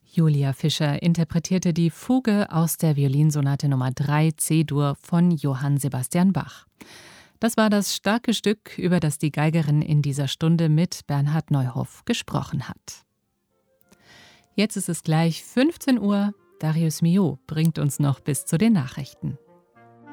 Julia Fischer interpretierte die Fuge aus der Violinsonate Nummer 3 C-Dur von Johann Sebastian Bach. Das war das starke Stück, über das die Geigerin in dieser Stunde mit Bernhard Neuhoff gesprochen hat. Jetzt ist es gleich 15 Uhr. Darius Miot bringt uns noch bis zu den Nachrichten.